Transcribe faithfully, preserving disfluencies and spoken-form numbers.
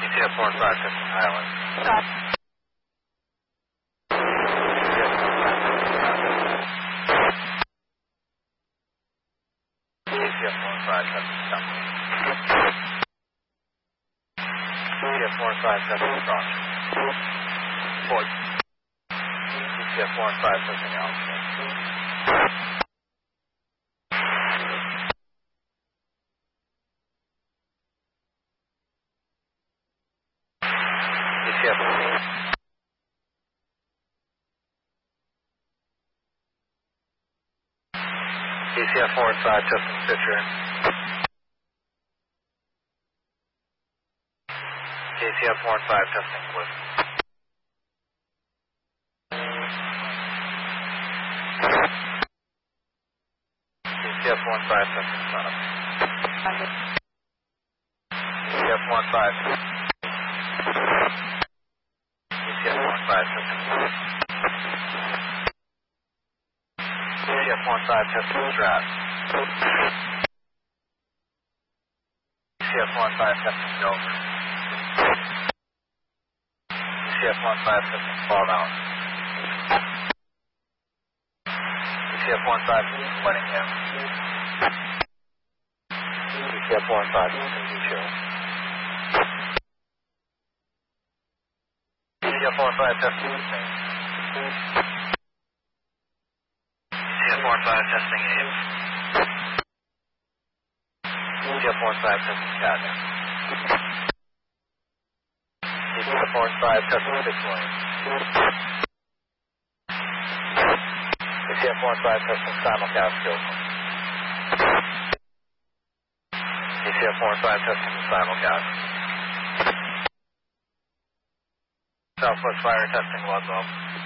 C F four and five testing Highland. Got C F four and five testing Summer. C F four and five testing Frost. Ford. C F four and five testing Alpha. C F C F four and five testing Stitcher. K C F four and five testing Bliss. K C F four and five testing Sunup. K C F four and five. K C F four and five testing Bliss. K C F four and five testing Strat. K C F four and five testing Dover. K C F four and five testing Fall Down. K C F four and five testing Weddingham. K C F four and five testing Beach Hill. K C F four and five testing Saint. K C F four and five testing Ames. K C F four and five testing Cadmus. K C F four and five testing Six Williams. K C F four and five testing Simulcast Gilson. K C F four and five testing Simulcast. Southwest Fire testing Ludlow.